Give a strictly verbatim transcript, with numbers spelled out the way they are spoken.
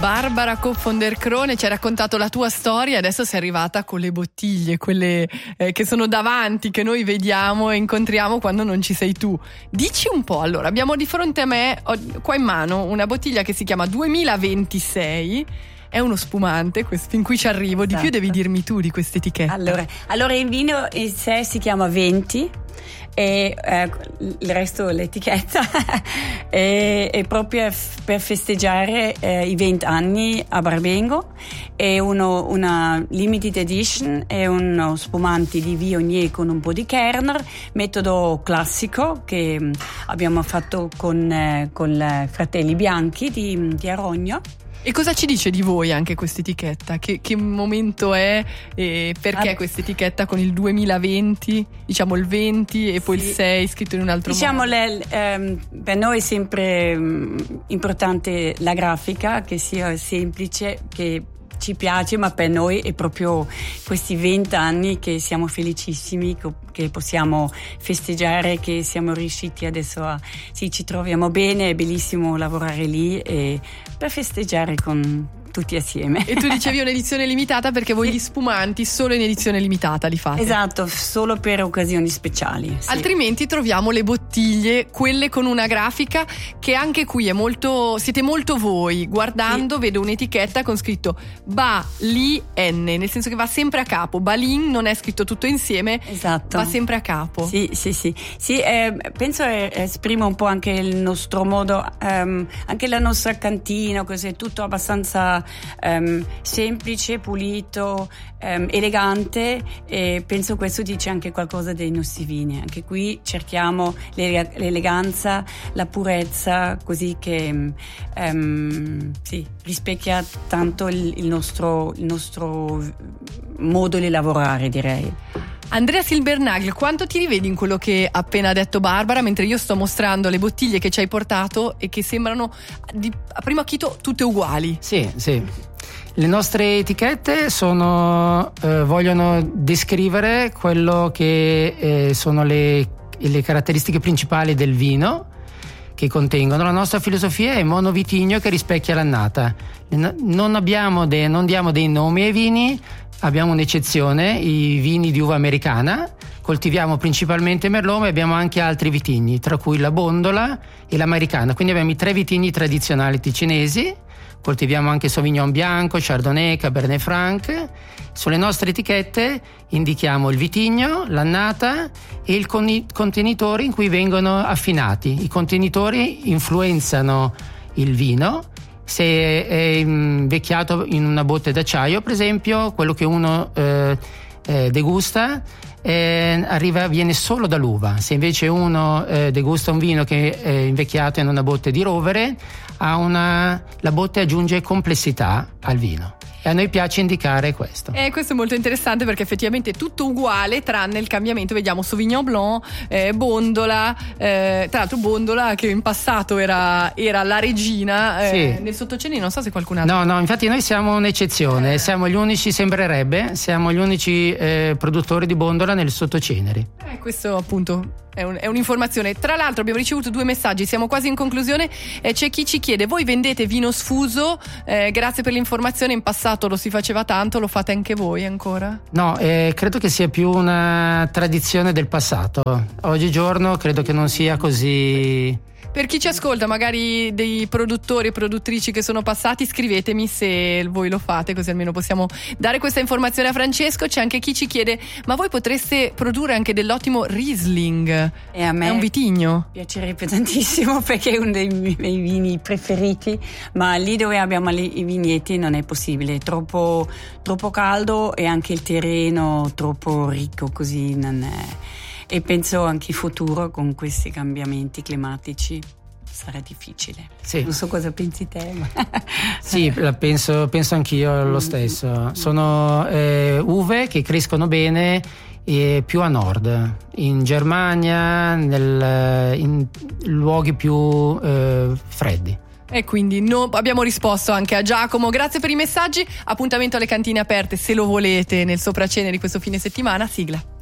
Barbara Kopp von der Krone, ci hai raccontato la tua storia, adesso sei arrivata con le bottiglie, quelle eh, che sono davanti, che noi vediamo e incontriamo quando non ci sei tu. Dici un po', allora, abbiamo di fronte a me, ho qua in mano, una bottiglia che si chiama duemilaventisei, è uno spumante, fin qui ci arrivo, di esatto. Più devi dirmi tu di questa etichetta. Allora, allora il vino in sé si chiama venti, e eh, il resto l'etichetta è, è proprio per festeggiare eh, i venti anni a Barbengo. È uno, una limited edition, è uno spumante di Viognier con un po' di Kerner, metodo classico che abbiamo fatto con, eh, con i Fratelli Bianchi di, di Arogno. E cosa ci dice di voi anche questa etichetta? Che, che momento è e perché ah, questa etichetta con il duemilaventi, diciamo il venti e poi sì. Il sei scritto in un altro diciamo modo? Diciamo, ehm, per noi è sempre um, importante la grafica, che sia semplice, che ci piace, ma per noi è proprio questi venti anni che siamo felicissimi, che possiamo festeggiare, che siamo riusciti adesso a sì, ci troviamo bene, è bellissimo lavorare lì e per festeggiare con tutti assieme. E tu dicevi un'edizione limitata perché voi gli spumanti solo in edizione limitata li fate? Esatto, solo per occasioni speciali. Sì. Altrimenti troviamo le bottiglie, quelle con una grafica che anche qui è molto, siete molto voi. Guardando sì. Vedo un'etichetta con scritto Balin, nel senso che va sempre a capo. Balin non è scritto tutto insieme, esatto. Va sempre a capo. Sì, sì, sì. Sì, eh, penso eh, esprima un po' anche il nostro modo, ehm, anche la nostra cantina, così è tutto abbastanza Um, semplice, pulito, um, elegante, e penso questo dice anche qualcosa dei nostri vini. Anche qui cerchiamo l'ele- l'eleganza, la purezza, così che um, sì, rispecchia tanto il, il, nostro, il nostro modo di lavorare, direi. Andrea Silbernagel, quanto ti rivedi in quello che ha appena detto Barbara, mentre io sto mostrando le bottiglie che ci hai portato e che sembrano di, a primo acchito tutte uguali? Sì, sì. Le nostre etichette sono eh, vogliono descrivere quello che eh, sono le, le caratteristiche principali del vino che contengono. La nostra filosofia è monovitigno che rispecchia l'annata. Non abbiamo de, non diamo dei nomi ai vini. Abbiamo un'eccezione, i vini di uva americana, coltiviamo principalmente Merlot, ma abbiamo anche altri vitigni, tra cui la Bondola e l'Americana. Quindi abbiamo i tre vitigni tradizionali ticinesi, coltiviamo anche Sauvignon Bianco, Chardonnay, Cabernet Franc. Sulle nostre etichette indichiamo il vitigno, l'annata e il con- contenitore in cui vengono affinati. I contenitori influenzano il vino. Se è invecchiato in una botte d'acciaio, per esempio, quello che uno eh, eh, degusta eh, arriva, viene solo dall'uva. Se invece uno eh, degusta un vino che è invecchiato in una botte di rovere, ha una, la botte aggiunge complessità al vino. E a noi piace indicare questo. E eh, questo è molto interessante perché effettivamente è tutto uguale tranne il cambiamento. Vediamo Sauvignon Blanc, eh, Bondola, eh, tra l'altro Bondola che in passato era, era la regina, eh, sì. Nel sottocenere non so se qualcun altro. No, no, infatti noi siamo un'eccezione, eh. siamo gli unici, sembrerebbe, siamo gli unici eh, produttori di Bondola nel sottocenere. Eh, questo appunto è, un, è un'informazione. Tra l'altro abbiamo ricevuto due messaggi, siamo quasi in conclusione. Eh, c'è chi ci chiede: voi vendete vino sfuso? Eh, grazie per l'informazione, in passato lo si faceva tanto, lo fate anche voi ancora? No, eh, credo che sia più una tradizione del passato. Oggigiorno credo che non sia così. Per chi ci ascolta, magari dei produttori e produttrici che sono passati, scrivetemi se voi lo fate, così almeno possiamo dare questa informazione a Francesco. C'è anche chi ci chiede: ma voi potreste produrre anche dell'ottimo Riesling? E a me è un vitigno? Piacerebbe tantissimo perché è uno dei miei vini preferiti, ma lì dove abbiamo i vigneti non è possibile, è troppo, troppo caldo e anche il terreno troppo ricco, così non è. E penso anche in futuro con questi cambiamenti climatici sarà difficile. Sì. Non so cosa pensi te, ma sì, la penso, penso anch'io lo stesso. Sono eh, uve che crescono bene e più a nord, in Germania, nel, in luoghi più eh, freddi. E quindi no, abbiamo risposto anche a Giacomo. Grazie per i messaggi. Appuntamento alle cantine aperte se lo volete nel sopracene di questo fine settimana. Sigla.